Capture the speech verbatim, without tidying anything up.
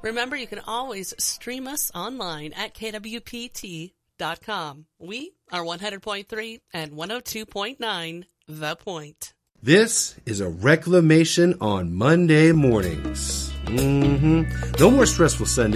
Remember, you can always stream us online at K W P T dot com. We are one hundred point three and one oh two point nine The Point. This is a reclamation on Monday mornings. Mm-hmm. No more stressful Sunday.